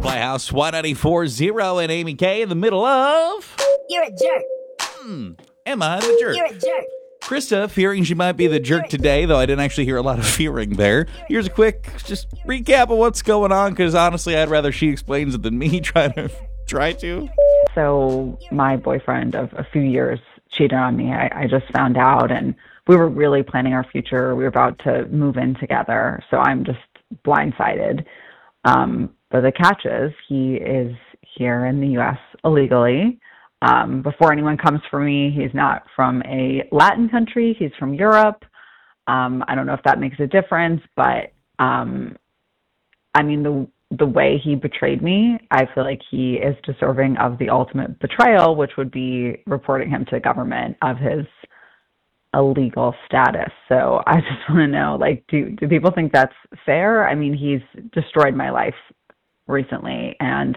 Playhouse 194.0 and Amy K in the middle of... You're a jerk. Emma the jerk. You're a jerk. Krista, fearing she might be the jerk today, though I didn't actually hear a lot of fearing there. Here's a quick just recap of what's going on, because honestly, I'd rather she explains it than me try to. So my boyfriend of a few years cheated on me. I just found out, and we were really planning our future. We were about to move in together, so I'm just blindsided. But the catch is he is here in the U.S. illegally. Before anyone comes for me, he's not from a Latin country. He's from Europe. I don't know if that makes a difference, but I mean, the way he betrayed me, I feel like he is deserving of the ultimate betrayal, which would be reporting him to government of his illegal status. So I just want to know, like, do people think that's fair? I mean, he's destroyed my life recently, and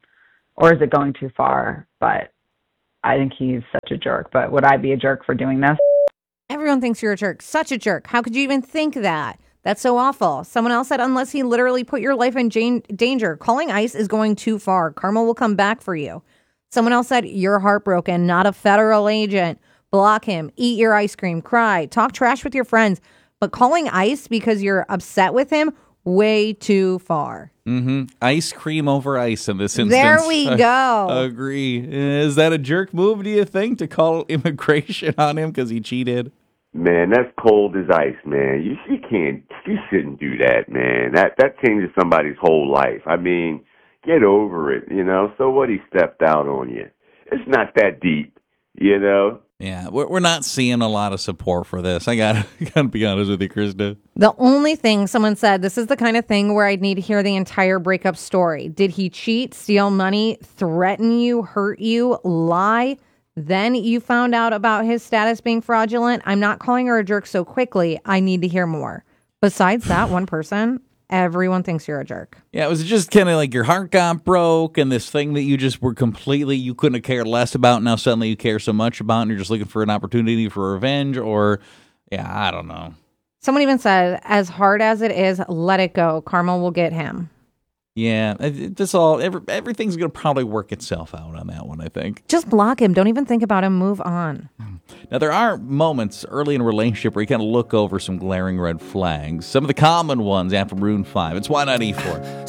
or is it going too far? But I think he's such a jerk. But would I be a jerk for doing this? Everyone thinks you're a jerk. Such a jerk. How could you even think that? That's so awful. Someone else said, unless he literally put your life in danger, calling ICE is going too far. Karma will come back for you. Someone else said, you're heartbroken, not a federal agent. Block him. Eat your ice cream. Cry. Talk trash with your friends. But calling ICE because you're upset with him, way too far. Ice cream over ice in this instance. There we go. Agree. Is that a jerk move, do you think, to call immigration on him because he cheated? Man, that's cold as ice, man. You shouldn't do that, man. That changes somebody's whole life. I mean, get over it, you know. So what, he stepped out on you. It's not that deep, you know. Yeah, we're not seeing a lot of support for this. I gotta be honest with you, Krista. The only thing someone said, this is the kind of thing where I'd need to hear the entire breakup story. Did he cheat, steal money, threaten you, hurt you, lie? Then you found out about his status being fraudulent. I'm not calling her a jerk so quickly. I need to hear more. Besides that one person, everyone thinks you're a jerk. Yeah, it was just kind of like your heart got broke and this thing that you just were you couldn't have cared less about. Now suddenly you care so much about and you're just looking for an opportunity for revenge or, yeah, I don't know. Someone even said, as hard as it is, let it go. Karma will get him. Yeah, everything's going to probably work itself out on that one, I think. Just block him. Don't even think about him. Move on. Now, there are moments early in a relationship where you kind of look over some glaring red flags. Some of the common ones after Maroon 5. It's Y94.